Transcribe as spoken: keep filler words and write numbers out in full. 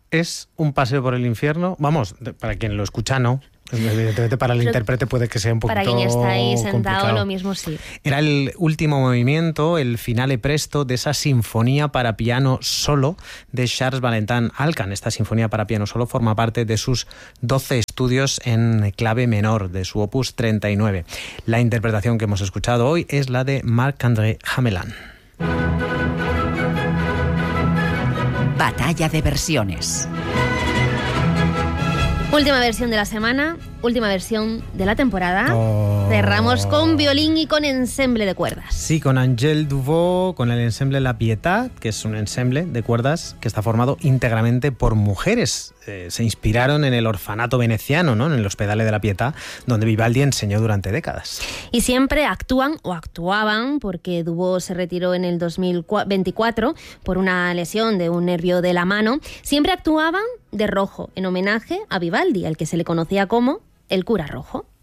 es un paseo por el infierno. Vamos, para quien lo escucha, no. Evidentemente para el Pero intérprete puede que sea un poquito para quien está ahí sentado complicado. Lo mismo sí. Era el último movimiento, el finale presto de esa sinfonía para piano solo de Charles Valentin Alcan. Esta sinfonía para piano solo forma parte de sus doce estudios en clave menor, de su opus treinta y nueve. La interpretación que hemos escuchado hoy es la de Marc-André Hamelin. Batalla de versiones. Última versión de la semana, última versión de la temporada. Oh. Cerramos con violín y con ensemble de cuerdas. Sí, con Angèle Duvaux, con el ensemble La Pietà, que es un ensemble de cuerdas que está formado íntegramente por mujeres. Eh, se inspiraron en el orfanato veneciano, ¿no? En el Hospedale de la Pietà, donde Vivaldi enseñó durante décadas. Y siempre actúan o actuaban, porque Duvaux se retiró en el dos mil veinticuatro por una lesión de un nervio de la mano, siempre actuaban de rojo, en homenaje a Vivaldi, al que se le conocía como el cura rojo.